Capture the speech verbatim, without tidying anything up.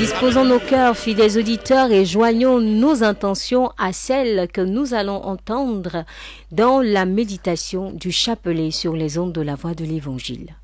Disposons nos cœurs, fidèles auditeurs, et joignons nos intentions à celles que nous allons entendre dans la méditation du chapelet sur les ondes de la voix de l'Évangile.